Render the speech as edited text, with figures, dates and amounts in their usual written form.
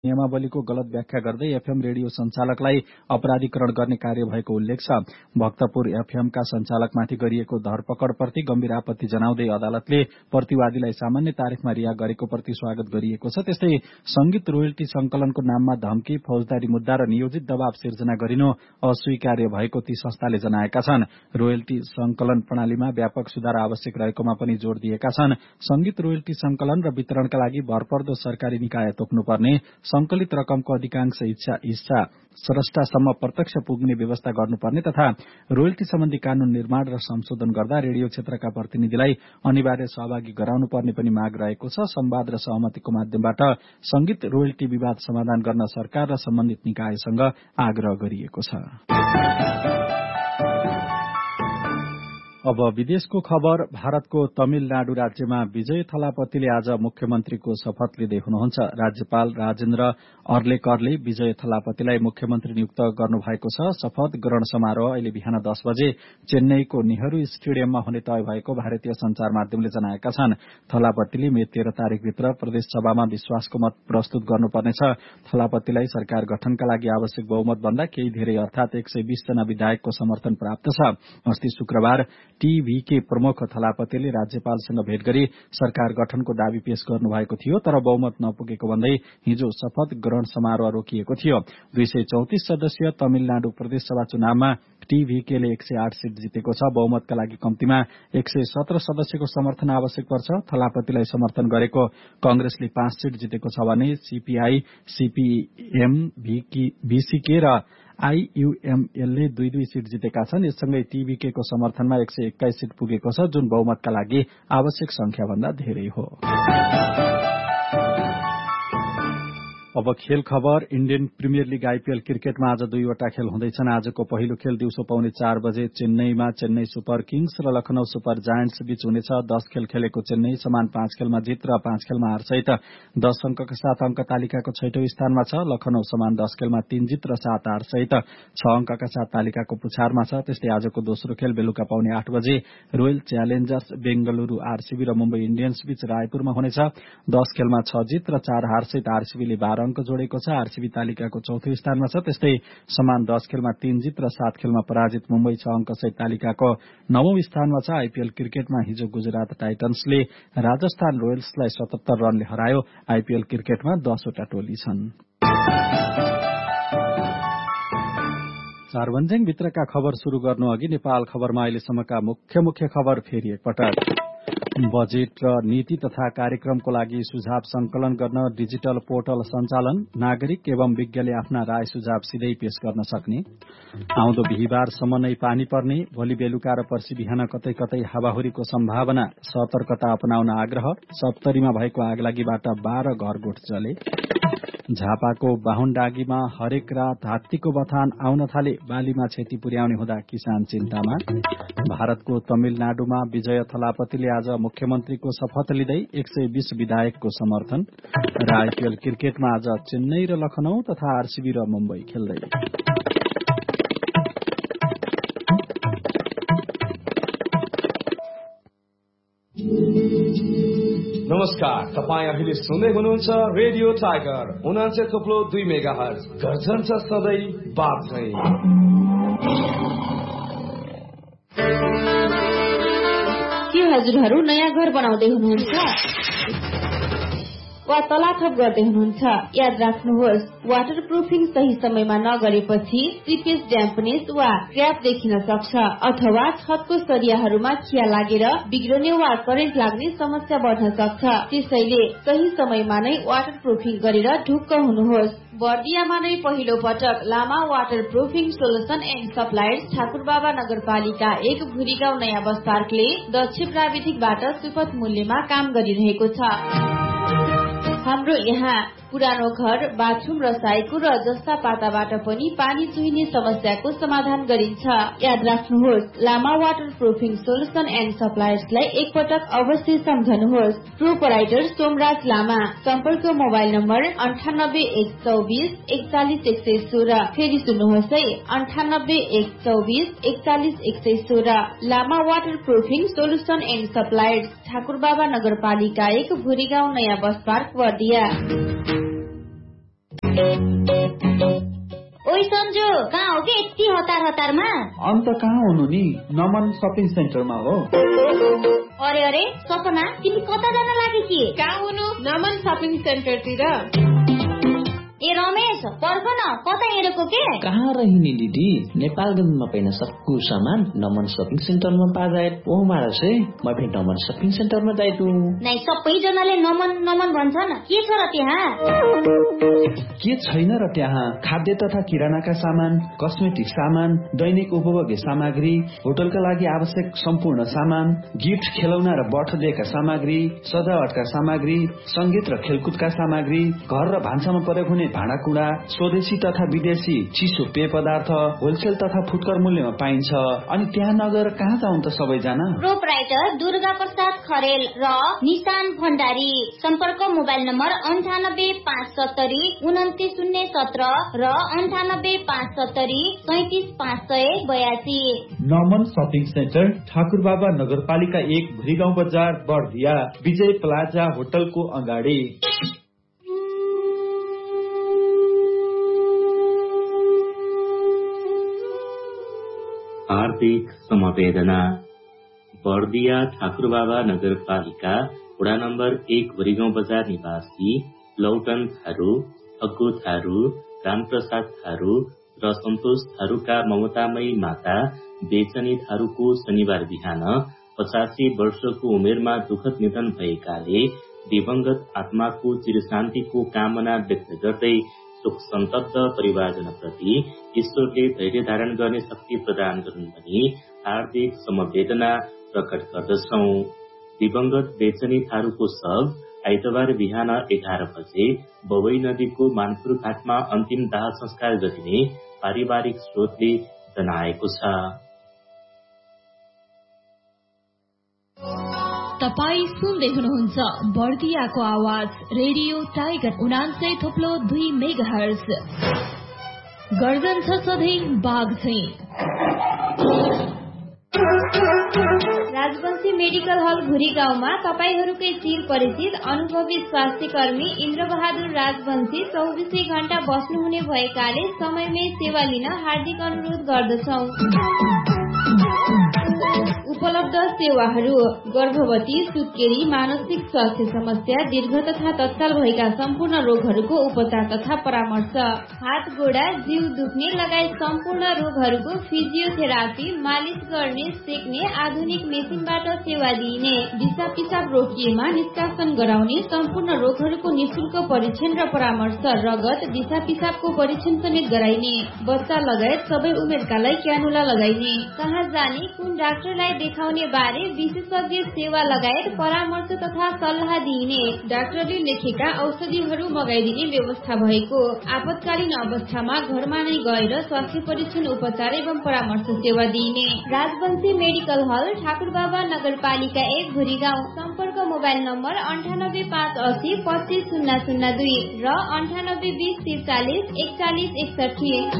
नियमावलीको गलत व्याख्या गर्दै एफएम रेडियो सञ्चालकलाई अपराधीकरण गर्ने कार्य भएको उल्लेख छ। भक्तपुर एफएमका सञ्चालकमाथि गरिएको धरपकडप्रति गम्भीर आपत्ति जनाउँदै अदालतले प्रतिवादीलाई सामान्य तारिखमा रिहा गरेको प्रति स्वागत गरिएको छ। त्यस्तै संगीत रोयल्टी संकलनको नाममा धम्की, फौजदारी मुद्दा र नियोजित दबाव सिर्जना गरिनु अस्वीकार्य भएको ती संस्थाले जनाएका छन्। रोयल्टी संकलन प्रणालीमा व्यापक सुधार आवश्यक रहेकोमा पनि जोड़ दिएका छन्। संगीत रोयल्टी संकलन र वितरणका लागि भरपर्दो सरकारी निकाय तोक्नुपर्ने, संकलित रकमको अधिकांश हिस्सा स्रष्टासम्म प्रत्यक्ष पुग्ने व्यवस्था गर्नुपर्ने तथा रोयल्टी सम्बन्धी कानून निर्माण र संशोधन गर्दा रेडियो क्षेत्रका प्रतिनिधिलाई अनिवार्य सहभागी गराउनुपर्ने पनि माग रहेको छ। संवाद र सहमतिको माध्यमबाट संगीत रोयल्टी विवाद समाधान गर्न सरकार र सम्बन्धित निकायसँग आग्रह गरिएको छ। अब विदेशको खबर। भारतको तमिलनाडु राज्यमा विजय थलापतिले आज मुख्यमन्त्रीको शपथ लिँदै हुनुहुन्छ। राज्यपाल राजेन्द्र अर्लेकरले विजय थलापतिलाई मुख्यमन्त्री नियुक्त गर्नुभएको छ। शपथ ग्रहण समारोह अहिले बिहान 10 बजे चेन्नईको नेहरू स्टेडियममा हुने तय भएको भारतीय संचार माध्यमले जनाएका छन्। थलापतिले मे 13 तारिकभित्र प्रदेश सभामा विश्वासको मत प्रस्तुत गर्नुपर्नेछ। थलापतिलाई सरकार गठनका लागि आवश्यक बहुमत भन्दा केही धेरै अर्थात 120 जना विधायकको समर्थन प्राप्त छ। अस्ति शुक्रबार टीभीके प्रमुख थलापतिले राज्यपालसँग भेट गरी सरकार गठनको दावी पेश गर्नुभएको थियो, तर बहुमत नपुगेको भन्दै हिजो शपथ ग्रहण समारोह रोकिएको थियो। 234 सदस्यीय तमिलनाडु प्रदेश सभा चुनावमा टीभीकेले 108 सीट जितेको छ। बहुमतका लागि कम्तीमा 117 सदस्यको समर्थन आवश्यक पर्छ। थलापतिलाई समर्थन गरेको कंग्रेसले 5 सीट जितेको छ भने सीपीआई, सीपीएम, बीसीके र आईयूएमएलले 2-2 सीट जितेका छन्। यससँगै टीभीके को समर्थनमा 121 सीट पुगेको छ, जुन बहुमतका लागि आवश्यक संख्या भन्दा धेरै हो। अब खेल खबर। इण्डियन प्रिमियर लीग आईपीएल क्रिकेटमा आज 2वटा खेल हुँदैछन्। आजको पहिलो खेल दिउँसो 4:15 बजे चेन्नईमा चेन्नई सुपर किङ्स र लखनऊ सुपर जायन्ट्स बीच हुनेछ। 10 खेल खेलेको चेन्नई समान 5 खेलमा जित र 5 खेलमा हारसहित 10 अंकका साथ अंक तालिकाको 6औं स्थानमा छ। लखनऊ समान 10 खेलमा 3 जित र 7 हारसहित 6 अंकका साथ तालिकाको पुछारमा छ। त्यस्तै आजको दोस्रो खेल बेलुका 8:15 बजे रोयल च्यालेन्जर्स बेंगलुरू आरसीबी र मुम्बई इण्डियन्स बीच रायपुरमा हुनेछ। 10 खेलमा 6 जित र 4 हारसहित आरसीबीले 12 अंक जोडेको छ। आरसीबी तालिकाको 4औं स्थानमा छ। त्यस्तै समान 10 खेलमा 3 जित र 7 खेलमा पराजित मुम्बई 6 अंकसहित तालिकाको 9औं स्थानमा छ। आईपीएल क्रिकेटमा हिजो गुजरात टाइटन्सले राजस्थान रोयल्सलाई 77 रनले हरायो। आईपीएल क्रिकेटमा 10 वटा टोली छन्। सार्वजनिक भित्रका खबर शुरू गर्नु अघि नेपाल खबरमा अहिलेसम्मका मुख्य खबर फेरि एकपटक। बजेट र नीति तथा कार्यक्रमको लागि सुझाव संकलन गर्न डिजिटल पोर्टल सञ्चालन। नागरिक एवं विज्ञले आफ्ना राय सुझाव सिधै पेश गर्न सक्ने। आउँदो बिहिबारसम्म नै पानी पर्ने। भोलि बेलुका र पर्सि बिहान कतै कतै हावाहुरीको सम्भावना। सतर्कता अपनाउन आग्रह। सप्तरीमा भएको आगलागीबाट 12 घरगोठ जले। झापाको बाहुनडागीमा हरेक रात हात्तीको बथान आउन थाले। बालीमा क्षति पुर्याउने हुँदा किसान चिन्तामा। भारतको तमिलनाडुमा विजय थलापतिले आज मुख्यमन्त्रीको शपथ लिँदै 120 विधायकको समर्थन। र आईपीएल क्रिकेटमा आज चेन्नई र लखनऊ तथा आरसीबी र मुम्बई खेल्दै। नमस्कार, तपाईँ अहिले सुन्दै हुनुहुन्छ रेडियो टाइगर 89.2 मेगाहर्ज। गर्जन छ सधैँ बात चाहिँ। के हजुरहरू नयाँ घर बनाउँदै हुनुहुन्छ वा तलाथप गर्दै हुनुहुन्छ? याद राख्नुहोस्, वाटर प्रुफिङ सही समयमा नगरेपछि सिपेज ड्याम्पनेस वा क्र्याक देखिन सक्छ अथवा छतको सरियाहरूमा खिया लागेर बिग्रने वा करेन्ट लाग्ने समस्या बढ्न सक्छ। त्यसैले सही समयमा नै वाटर प्रुफिङ गरेर ढुक्क हुनुहोस्। बर्दियामा नै पहिलो पटक लामा water proofing solution and suppliers Thakurbaba नगरपालिका 1 भुरीगाउँ नयाँ बस पार्कले दक्ष प्राविधिकबाट सुपथ मूल्यमा काम गरिरहेको छ। हाम्रो यहाँ पुरानो घर, बाथरूम र साइकुर जस्ता पाताबाट पनि पानी चुहिने समस्याको समाधान गरिन्छ। याद राख्नुहोस्, लामा वाटर प्रुफिङ सोलुसन एन्ड सप्लायर्सलाई एकपटक अवश्य सम्झनुहोस्। प्रोपराइटर सोमराज लामा। सम्पर्क मोबाइल नम्बर 9812414116। फेरि सुन्नुहोस् है, 9812414116। लामा water proofing solution and suppliers Thakurbaba नगरपालिका 1 भुरीगाउँ नयाँ बस पार्क बर्दिया। ओइ सन्जो, कहाँ हो कि यति हतारमा? अन्त कहाँ हुनु नि, नमन सपिङ सेन्टरमा हो। अरे अरे सपना, तिमी कता जान लागि कि? कहाँ हुनु? नमन सपिङ सेन्टरतिर। ए रमेश, पर्ख न, कता हेरेको के? कहाँ रहिनी दिदी, नेपालगञ्जमा पाइन सक्कु सामान नमन सपिङ सेन्टरमा पाए ओ मारसे म फेरि नमन सपिङ सेन्टरमा जाइतु। नै सबैजनाले नमन नमन भन्छन्, के छ र त्यहाँ? के छैन र त्यहाँ? खाद्य तथा किरानाका सामान, कस्मेटिक सामान, दैनिक उपभोग्य सामग्री, होटलका लागि आवश्यक सम्पूर्ण सामान, गिफ्ट, खेलौना र बर्थडेका सामग्री, सजावटका सामग्री, संगीत र खेलकुदका सामग्री, घर र भान्सामा प्रयोग हुने भाँडाकुँडा, स्वदेशी तथा विदेशी चिसो पेय पदार्थ होलसेल तथा फुटकर मूल्यमा पाइन्छ। अनि त्यहाँ नगएर कहाँ जाउँ त सबैजना? प्रोपराइटर दुर्गा प्रसाद खरेल र निशान भण्डारी। सम्पर्क मोबाइल नम्बर 9857093017 र 9857037582। नमन सपिङ सेन्टर, ठाकुरबाबा नगरपालिका 1, भुरीगाउँ बजार, बर्दिया, विजय प्लाजा होटलको अगाडि। आर्थिक समवेदना। बर्दिया ठाकुरबाबा नगरपालिका वडा नम्बर 1 भुरीगाउँ बजार निवासी लौटन थारू, अग्गु थारू, रामप्रसाद थारू र सन्तोष थारूका ममतामयी माता बेचनी थारूको शनिबार बिहान 85 वर्षको उमेरमा दुःखद निधन भएकाले दिवंगत आत्माको चिरशान्तिको कामना व्यक्त गर्दै शोक सन्तप्त परिवारजनप्रति ईश्वरले धैर्य धारण गर्ने शक्ति प्रदान गरून् भनी हार्दिक समवेदना प्रकट गर्दछौ। दिवंगत बेचनी थारूको शव आइतबार बिहान 11 बजे बवई नदीको मानपुर घाटमा अन्तिम दाह संस्कार गरिने पारिवारिक स्रोतले जनाएको छ। तपाई सुन्दै हुनुहुन्छ बर्दियाको आवाज रेडियो टाइगर 89.2 मेगाहर्ज। गर्जन छ सधैँ बाघ चाहिँ। राजवंशी मेडिकल हल घुरी गाउँमा तपाईहरूकै चिर परिचित अनुभवी स्वास्थ्य कर्मी इन्द्र बहादुर राजवंशी 24 घण्टा बस्नुहुने भएकाले समयमै सेवा लिन हार्दिक अनुरोध गर्दछौ। उपलब्ध सेवाहरू: गर्भवती, सुत्केरी, मानसिक स्वास्थ्य समस्या, दीर्घ तथा तत्काल भएका सम्पूर्ण रोगहरूको उपचार तथा परामर्श, हात गोडा जिउ दुख्ने लगायत सम्पूर्ण रोगहरूको फिजियोथेरापी, मालिश गर्ने, सेक्ने आधुनिक मेसिनबाट सेवा दिइने, दिशा पिसाब रोकिएमा निष्कासन गराउने, सम्पूर्ण रोगहरूको निशुल्क परीक्षण र परामर्श, रगत दिशा पिसाबको परीक्षण समेत गराइने, बच्चा लगायत सबै उमेरकालाई क्यानुला लगाइने, कहाँ जाने, कुन डाक्टरलाई देखाउने बारे विशेषज्ञ सेवा लगायत परामर्श तथा सल्लाह दिइने, डाक्टरले लेखेका औषधिहरू मगाइदिने व्यवस्था भएको, आपतकालीन अवस्थामा घरमा नै गएर स्वास्थ्य परीक्षण उपचार एवं परामर्श सेवा दिइने। राजवंशी मेडिकल हल, ठाकुरबाबा नगरपालिका 1 भुरीगाउँ। सम्पर्क मोबाइल नम्बर 9858025002 र 9820434161।